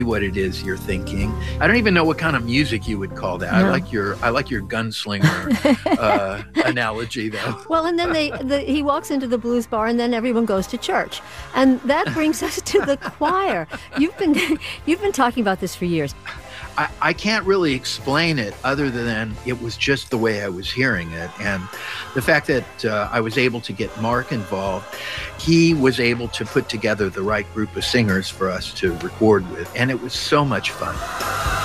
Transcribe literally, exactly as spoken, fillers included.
what it is you're thinking. I don't even know what kind of music you would call that. No. I like your I like your gunslinger uh, analogy, though. Well, and then they the, he walks into the blues bar, and then everyone goes to church, and that brings us to the choir. You've been you've been talking about this for years. I, I can't really explain it other than it was just the way I was hearing it. And the fact that uh, I was able to get Mark involved, he was able to put together the right group of singers for us to record with. And it was so much fun.